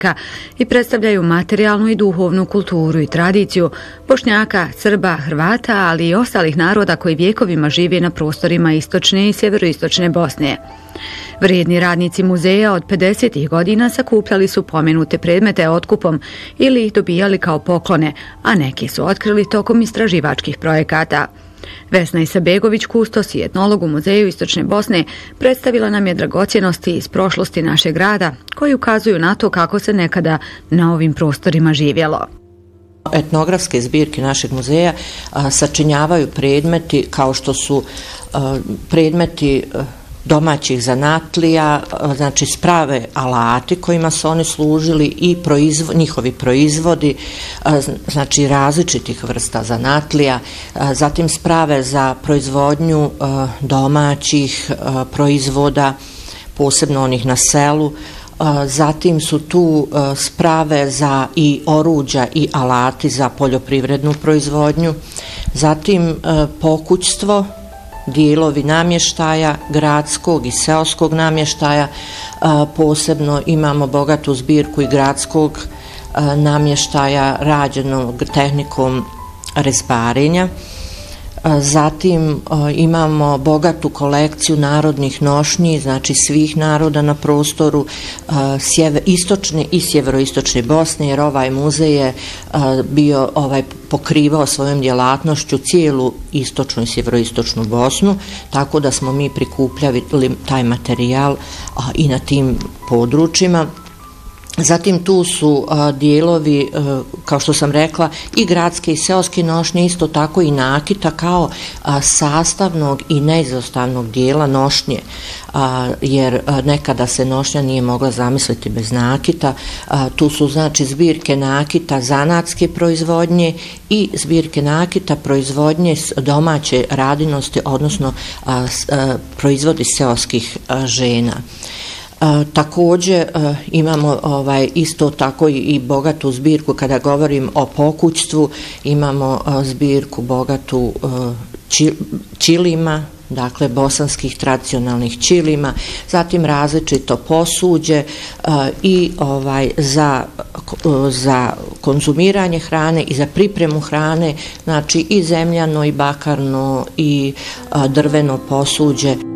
i predstavljaju materijalnu i duhovnu kulturu i tradiciju Bošnjaka, Srba, Hrvata, ali i ostalih naroda koji vjekovima žive na prostorima istočne i sjeveroistočne Bosne. Vrijedni radnici muzeja od 50. godina sakupljali su pomenute predmete otkupom ili ih dobijali kao poklone, a neki su otkrili tokom istraživačkih projekata. Vesna Isabegović, kustos i etnolog u Muzeju Istočne Bosne, predstavila nam je dragocjenosti iz prošlosti našeg grada koji ukazuju na to kako se nekada na ovim prostorima živjelo. Etnografske zbirke našeg muzeja sačinjavaju predmeti kao što su predmeti domaćih zanatlija, znači sprave alati kojima su oni služili i njihovi proizvodi, znači različitih vrsta zanatlija, zatim sprave za proizvodnju domaćih proizvoda, posebno onih na selu, zatim su tu sprave za i oruđa i alati za poljoprivrednu proizvodnju, zatim pokućstvo, dijelovi namještaja, gradskog i seoskog namještaja, posebno imamo bogatu zbirku i gradskog namještaja rađenog tehnikom rezbarenja. Zatim imamo bogatu kolekciju narodnih nošnji, znači svih naroda na prostoru istočne i sjeveroistočne Bosne, jer ovaj muzej je bio pokrivao svojom djelatnošću cijelu istočnu i sjeveroistočnu Bosnu, tako da smo mi prikupljali taj materijal i na tim područjima. Zatim tu su dijelovi, kao što sam rekla, i gradske i seoske nošnje, isto tako i nakita kao sastavnog i neizostavnog dijela nošnje, jer nekada se nošnja nije mogla zamisliti bez nakita. Tu su znači zbirke nakita zanatske proizvodnje i zbirke nakita proizvodnje domaće radinosti, odnosno proizvodi seoskih žena. Također imamo isto tako i bogatu zbirku, kada govorim o pokućstvu, imamo zbirku bogatu ćilima, dakle bosanskih tradicionalnih ćilima, zatim različito posuđe i za konzumiranje hrane i za pripremu hrane, znači i zemljano i bakarno i drveno posuđe.